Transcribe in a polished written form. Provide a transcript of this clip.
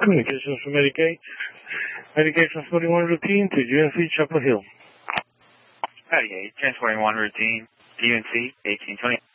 Communications from Medicaid. Medicaid transporting one routine to UNC Chapel Hill. Medicaid transporting one routine to UNC 1820.